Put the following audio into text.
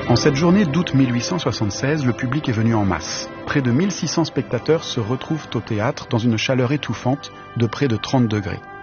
En cette journée d'août 1876, le public est venu en masse. Près de 1600 spectateurs se retrouvent au théâtre dans une chaleur étouffante de près de 30 degrés.